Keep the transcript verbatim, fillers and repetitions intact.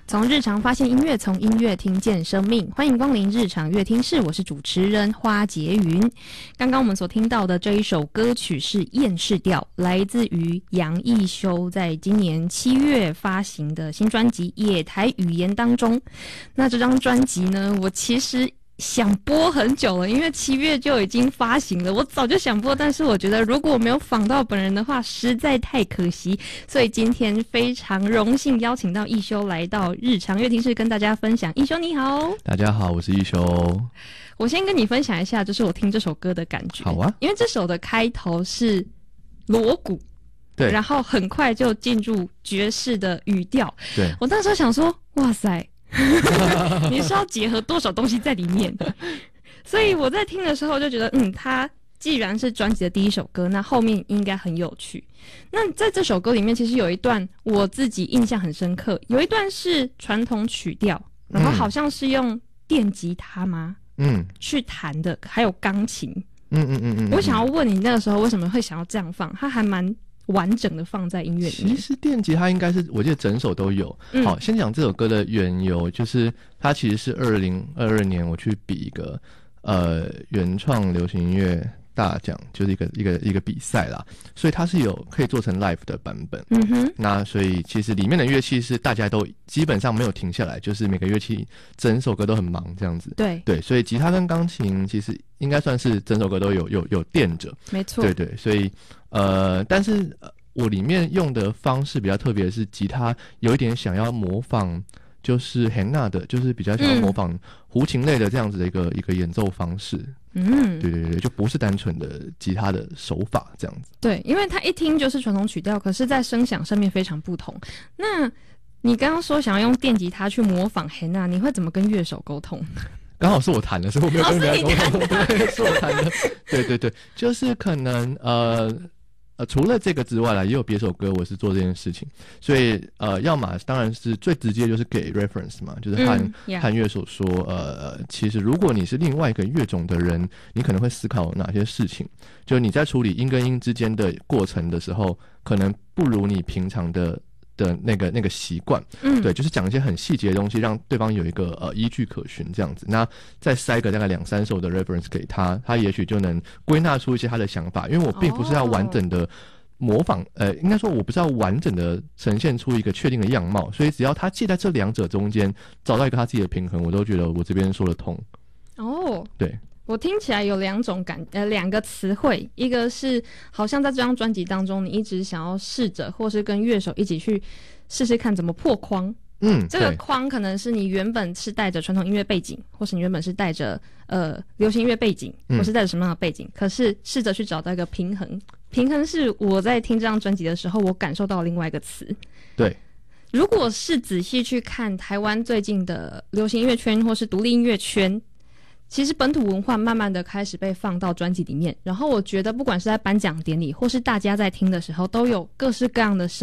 从日常发现音乐，从音乐听见生命。欢迎光临日常乐听室，我是主持人花洁云。刚刚我们所听到的这一首歌曲是《厌世调》，来自于杨艺修在今年七月发行的新专辑《野台语言》当中。那这张专辑呢，我其实想播很久了，因为七月就已经发行了，我早就想播，但是我觉得如果我没有访到本人的话，实在太可惜，所以今天非常荣幸邀请到艺修来到日常乐听室跟大家分享。艺修你好。 大家好，我是艺修。 我先跟你分享一下，就是我听这首歌的感觉。 好啊， 因为这首的开头是锣鼓， 对， 然后很快就进入爵士的语调。 对， 我那时候想说，哇塞。你是要结合多少东西在里面？所以我在听的时候就觉得，嗯，它既然是专辑的第一首歌，那后面应该很有趣。那在这首歌里面，其实有一段我自己印象很深刻，有一段是传统曲调，然后好像是用电吉他吗？嗯，去弹的，还有钢琴。嗯嗯嗯嗯。我想要问你，那个时候为什么会想要这样放？它还蛮完整的放在音乐里面。 其实电吉他应该是我记得整首都有。嗯、好，先讲这首歌的缘由，就是它其实是二零二二年我去比一个呃原创流行音乐大奖，就是一个一个一个比赛啦，所以它是有可以做成 live 的版本。嗯哼，那所以其实里面的乐器是大家都基本上没有停下来，就是每个乐器整首歌都很忙这样子。 对对，所以吉他跟钢琴其实应该算是整首歌都有有有垫着。 没错。 对对，所以呃，但是我里面用的方式比较特别的是，吉他有一点想要模仿，就是 Henna 的，就是比较想要模仿胡琴类的这样子的一个、嗯、一个演奏方式。嗯，对对对，就不是单纯的吉他的手法这样子。 对，因为它一听就是传统曲调，可是在声响上面非常不同。那你刚刚说想要用电吉他去模仿 Henna， 你会怎么跟乐手沟通？ 刚好是我弹的，所以我没有跟人家沟通。对，是我弹的。对对对，就是可能呃呃，除了这个之外啦，也有别首歌我是做这件事情，所以呃，要么当然是最直接就是给 reference 嘛，就是和、嗯 yeah. 和乐手说，呃，其实如果你是另外一个乐种的人，你可能会思考哪些事情，就你在处理音跟音之间的过程的时候，可能不如你平常的。的那个那个习惯，嗯，对，就是讲一些很细节的东西，让对方有一个呃依据可循，这样子。那再塞个大概两三首的 reference 给他，他也许就能归纳出一些他的想法。因为我并不是要完整的模仿，哦、呃，应该说我不是要完整的呈现出一个确定的样貌，所以只要他介在这两者中间找到一个他自己的平衡，我都觉得我这边说得通。哦，对。 我听起来有两种感，呃，两个词汇，一个是好像在这张专辑当中，你一直想要试着，或是跟乐手一起去试试看怎么破框。嗯，这个框可能是你原本是带着传统音乐背景，或是你原本是带着呃流行音乐背景，或是带着什么样的背景，嗯、可是试着去找到一个平衡。平衡是我在听这张专辑的时候，我感受到另外一个词。 对。 如果是仔细去看台湾最近的流行音乐圈或是独立音乐圈。其实本土文化慢慢的开始被放到专辑里面，然后我觉得不管是在颁奖典礼或是大家在听的时候，都有各式各样的声